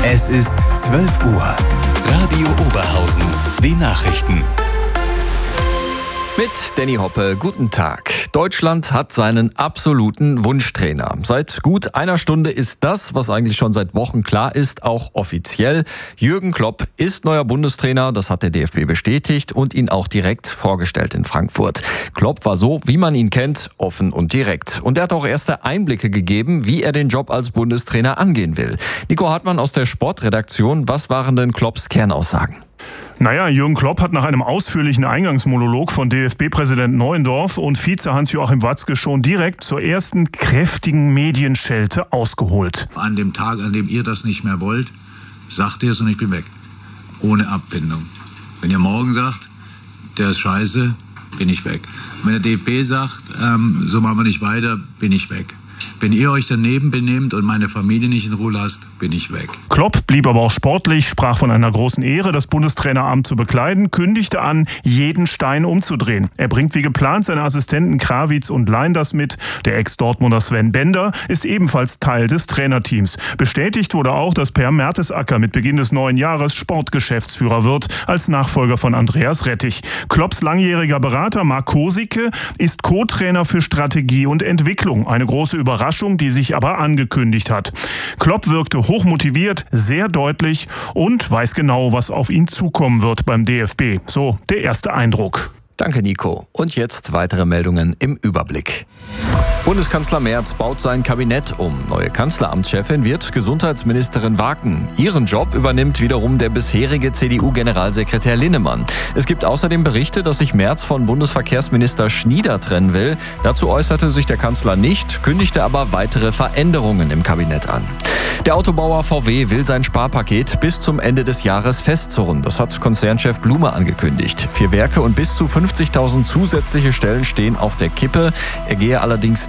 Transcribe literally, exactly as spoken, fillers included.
Es ist zwölf Uhr. Radio Oberhausen. Die Nachrichten. Mit Danny Hoppe, guten Tag. Deutschland hat seinen absoluten Wunschtrainer. Seit gut einer Stunde ist das, was eigentlich schon seit Wochen klar ist, auch offiziell. Jürgen Klopp ist neuer Bundestrainer, das hat der D F B bestätigt und ihn auch direkt vorgestellt in Frankfurt. Klopp war so, wie man ihn kennt, offen und direkt. Und er hat auch erste Einblicke gegeben, wie er den Job als Bundestrainer angehen will. Nico Hartmann aus der Sportredaktion, was waren denn Klopps Kernaussagen? Naja, Jürgen Klopp hat nach einem ausführlichen Eingangsmonolog von D F B-Präsident Neuendorf und Vize Hans-Joachim Watzke schon direkt zur ersten kräftigen Medienschelte ausgeholt. An dem Tag, an dem ihr das nicht mehr wollt, sagt ihr es und ich bin weg. Ohne Abfindung. Wenn ihr morgen sagt, der ist scheiße, bin ich weg. Wenn der D F B sagt, ähm, so machen wir nicht weiter, bin ich weg. Wenn ihr euch daneben benehmt und meine Familie nicht in Ruhe lasst, bin ich weg. Klopp blieb aber auch sportlich, sprach von einer großen Ehre, das Bundestraineramt zu bekleiden, kündigte an, jeden Stein umzudrehen. Er bringt wie geplant seine Assistenten Krawitz und Leinders mit. Der Ex-Dortmunder Sven Bender ist ebenfalls Teil des Trainerteams. Bestätigt wurde auch, dass Per Mertesacker mit Beginn des neuen Jahres Sportgeschäftsführer wird, als Nachfolger von Andreas Rettich. Klopps langjähriger Berater Marc Kosicke ist Co-Trainer für Strategie und Entwicklung. Eine große Überraschung, die sich aber angekündigt hat. Klopp wirkte hochmotiviert, sehr deutlich und weiß genau, was auf ihn zukommen wird beim D F B. So der erste Eindruck. Danke, Nico. Und jetzt weitere Meldungen im Überblick. Bundeskanzler Merz baut sein Kabinett um. Neue Kanzleramtschefin wird Gesundheitsministerin Waken. Ihren Job übernimmt wiederum der bisherige C D U-Generalsekretär Linnemann. Es gibt außerdem Berichte, dass sich Merz von Bundesverkehrsminister Schnieder trennen will. Dazu äußerte sich der Kanzler nicht, kündigte aber weitere Veränderungen im Kabinett an. Der Autobauer V W will sein Sparpaket bis zum Ende des Jahres festzurren. Das hat Konzernchef Blume angekündigt. Vier Werke und bis zu fünfzigtausend zusätzliche Stellen stehen auf der Kippe. Er gehe allerdings